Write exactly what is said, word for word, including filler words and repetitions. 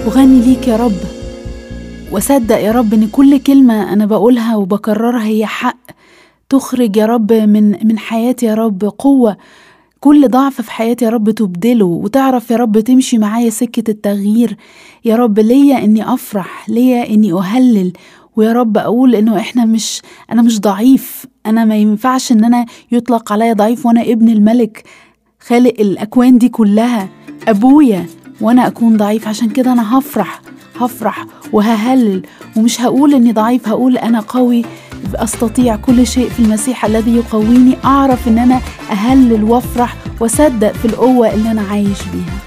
وغني ليك يا رب، وصدق يا رب إن كل كلمة أنا بقولها وبكررها هي حق، تخرج يا رب من من حياتي يا رب قوة، كل ضعف في حياتي يا رب تبدله، وتعرف يا رب تمشي معايا سكة التغيير يا رب. ليا إني أفرح، ليا إني أهلل، ويا رب أقول إنه إحنا مش أنا مش ضعيف، أنا ما ينفعش إن أنا يطلق عليا ضعيف وأنا ابن الملك خالق الأكوان دي كلها، أبويا، وأنا أكون ضعيف. عشان كده أنا هفرح هفرح وههلل، ومش هقول إني ضعيف، هقول أنا قوي، أستطيع كل شيء في المسيح الذي يقويني. أعرف إن أنا أهلل وأفرح وأصدق في القوة اللي أنا عايش بيها.